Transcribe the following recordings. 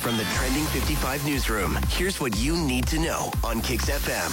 From the Trending 55 newsroom, here's what you need to know on Kicks FM.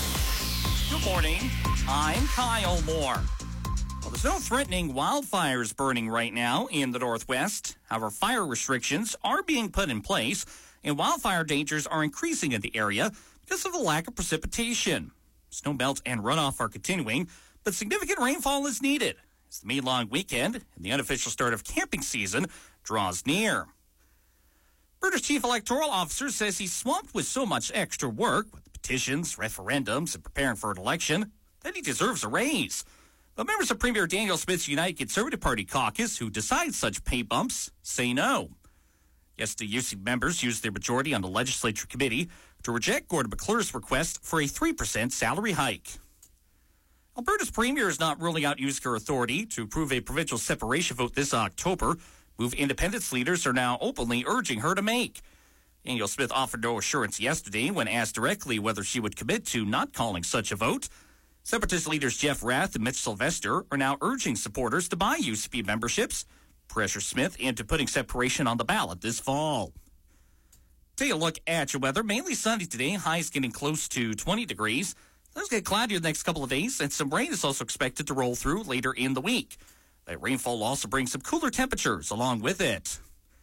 Good morning. I'm Kyle Moore. Well, there's no threatening wildfires burning right now in the Northwest. However, fire restrictions are being put in place, and wildfire dangers are increasing in the area because of the lack of precipitation. Snowmelt and runoff are continuing, but significant rainfall is needed as the May long weekend and the unofficial start of camping season draws near. British Chief Electoral Officer says he's swamped with so much extra work with petitions, referendums, and preparing for an election that he deserves a raise. But members of Premier Daniel Smith's United Conservative Party caucus, who decide such pay bumps, say no. Yesterday, UC members used their majority on the legislature committee to reject Gordon McClure's request for a 3% salary hike. Alberta's premier is not ruling out using her authority to approve a provincial separation vote this October, move independence leaders are now openly urging her to make. Daniel Smith offered no assurance yesterday when asked directly whether she would commit to not calling such a vote. Separatist leaders Jeff Rath and Mitch Sylvester are now urging supporters to buy UCP memberships, pressure Smith into putting separation on the ballot this fall. Take a look at your weather. Mainly sunny today. Highs getting close to 20 degrees. Let's get cloudier the next couple of days, and some rain is also expected to roll through later in the week. That rainfall will also bring some cooler temperatures along with it.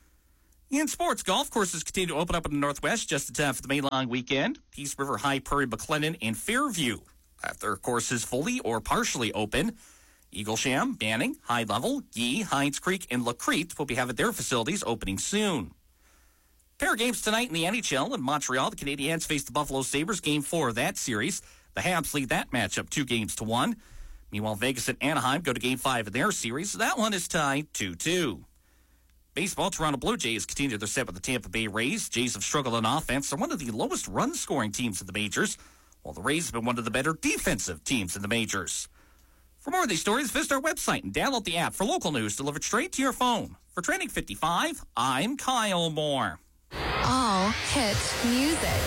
In sports, golf courses continue to open up in the Northwest just in time for the May long weekend. Peace River, High Prairie, McLennan, and Fairview have their courses fully or partially open. Eaglesham, Banning, High Level, Yee, Hines Creek, and La Crete will be having their facilities opening soon. Pair of games tonight in the NHL. In Montreal, the Canadiens face the Buffalo Sabres, Game 4 of that series. The Habs lead that matchup 2-1. Meanwhile, Vegas and Anaheim go to Game 5 of their series. That one is tied 2-2. Baseball, Toronto Blue Jays continue their set with the Tampa Bay Rays. Jays have struggled on offense. They're one of the lowest run-scoring teams in the majors, while the Rays have been one of the better defensive teams in the majors. For more of these stories, visit our website and download the app for local news delivered straight to your phone. For Trending 55, I'm Kyle Moore. All hit music.